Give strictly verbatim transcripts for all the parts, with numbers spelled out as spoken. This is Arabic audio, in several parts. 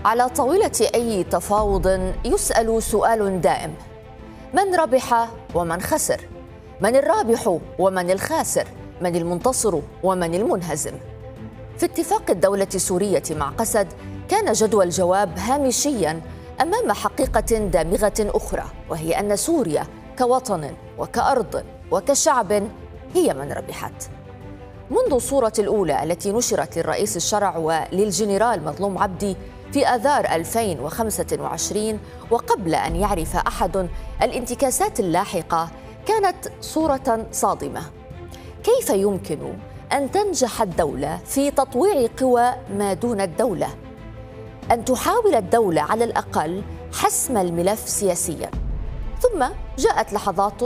على طاولة أي تفاوض يسأل سؤال دائم: من ربح ومن خسر؟ من الرابح ومن الخاسر؟ من المنتصر ومن المنهزم؟ في اتفاق الدولة السورية مع قسد كان جدوى الجواب هامشياً أمام حقيقة دامغة أخرى، وهي أن سوريا كوطن وكأرض وكشعب هي من ربحت. منذ الصورة الأولى التي نشرت للرئيس الشرع وللجنرال مظلوم عبدي في آذار ألفين وخمسة وعشرين، وقبل أن يعرف أحد الانتكاسات اللاحقة، كانت صورة صادمة. كيف يمكن أن تنجح الدولة في تطويع قوى ما دون الدولة؟ أن تحاول الدولة على الأقل حسم الملف سياسياً، ثم جاءت لحظات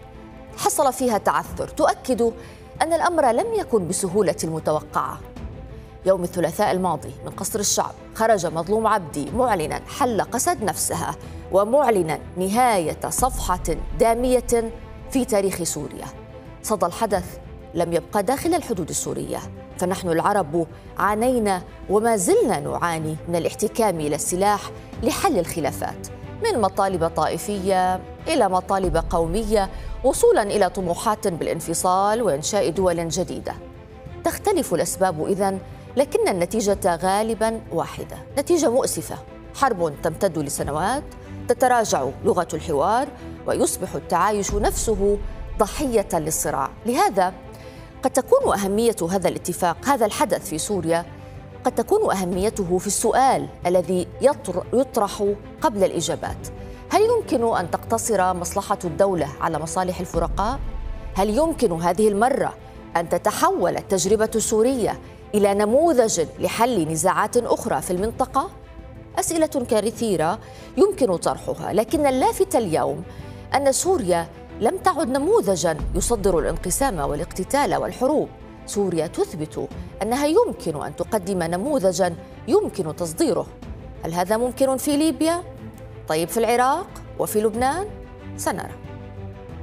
حصل فيها تعثر تؤكد أن الأمر لم يكن بسهولة المتوقعة. يوم الثلاثاء الماضي من قصر الشعب خرج مظلوم عبدي معلناً حل قسد نفسها، ومعلناً نهاية صفحة دامية في تاريخ سوريا. صدى الحدث لم يبقى داخل الحدود السورية، فنحن العرب عانينا وما زلنا نعاني من الاحتكام إلى السلاح لحل الخلافات، من مطالب طائفية إلى مطالب قومية، وصولاً إلى طموحات بالانفصال وإنشاء دول جديدة. تختلف الأسباب إذن، لكن النتيجة غالباً واحدة، نتيجة مؤسفة: حرب تمتد لسنوات، تتراجع لغة الحوار، ويصبح التعايش نفسه ضحية للصراع. لهذا قد تكون أهمية هذا الاتفاق، هذا الحدث في سوريا، قد تكون أهميته في السؤال الذي يطرح قبل الإجابات: هل يمكن أن تقتصر مصلحة الدولة على مصالح الفرقاء؟ هل يمكن هذه المرة أن تتحول التجربة السورية إلى نموذج لحل نزاعات أخرى في المنطقة؟ أسئلة كثيرة يمكن طرحها، لكن اللافت اليوم أن سوريا لم تعد نموذجاً يصدر الانقسام والاقتتال والحروب. سوريا تثبت أنها يمكن أن تقدم نموذجاً يمكن تصديره. هل هذا ممكن في ليبيا؟ طيب في العراق وفي لبنان؟ سنرى.